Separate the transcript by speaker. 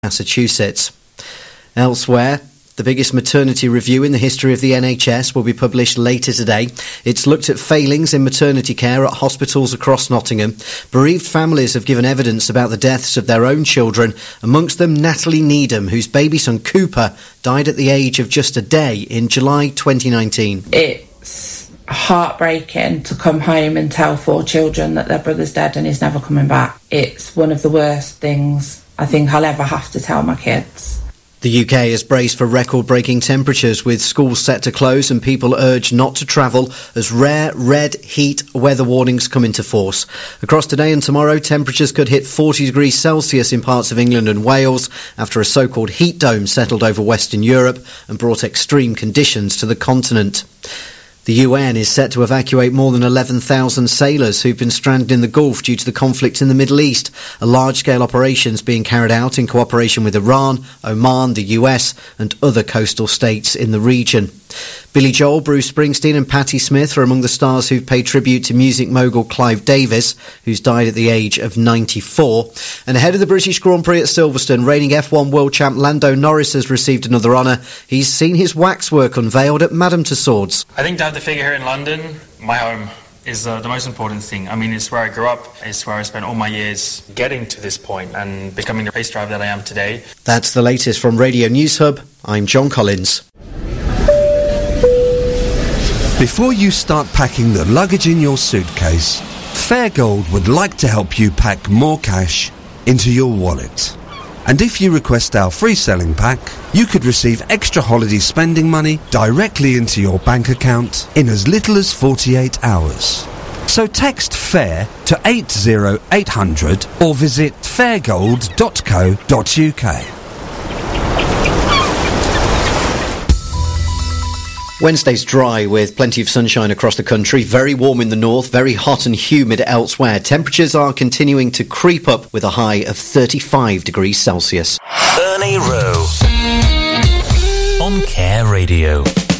Speaker 1: Massachusetts. Elsewhere, the biggest maternity review in the history of the NHS will be published later today. It's looked at failings in maternity care at hospitals across Nottingham. Bereaved families have given evidence about the deaths of their own children, amongst them Natalie Needham, whose baby son Cooper died at the age of just a day in July 2019.
Speaker 2: It's heartbreaking to come home and tell 4 children that their brother's dead and he's never coming back. It's one of the worst things I think I'll ever have to tell my kids.
Speaker 1: The UK is braced for record-breaking temperatures, with schools set to close and people urged not to travel as rare red heat weather warnings come into force. Across today and tomorrow, temperatures could hit 40 degrees Celsius in parts of England and Wales after a so-called heat dome settled over Western Europe and brought extreme conditions to the continent. The UN is set to evacuate more than 11,000 sailors who've been stranded in the Gulf due to the conflict in the Middle East. A large-scale operation is being carried out in cooperation with Iran, Oman, the US and other coastal states in the region. Billy Joel, Bruce Springsteen and Patti Smith are among the stars who've paid tribute to music mogul Clive Davis, who's died at the age of 94. And ahead of the British Grand Prix at Silverstone, reigning F1 world champ Lando Norris has received another honour. He's seen his waxwork unveiled at Madame Tussauds.
Speaker 3: I think to have the figure here in London, my home, is the most important thing. I mean, it's where I grew up, it's where I spent all my years getting to this point and becoming the race driver that I am today.
Speaker 1: That's the latest from Radio News Hub. I'm John Collins.
Speaker 4: Before you start packing the luggage in your suitcase, Fairgold would like to help you pack more cash into your wallet. And if you request our free selling pack, you could receive extra holiday spending money directly into your bank account in as little as 48 hours. So text FAIR to 80800 or visit fairgold.co.uk.
Speaker 1: Wednesday's dry with plenty of sunshine across the country, very warm in the north, very hot and humid elsewhere. Temperatures are continuing to creep up with a high of 35 degrees Celsius.
Speaker 5: Ernie Rowe on Care Radio.